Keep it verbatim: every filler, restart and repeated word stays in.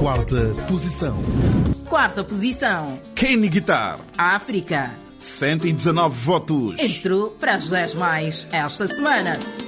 Quarta posição. Quarta posição. Kenny Guitar. África. cento e dezanove votos. Entrou para as dez mais esta semana.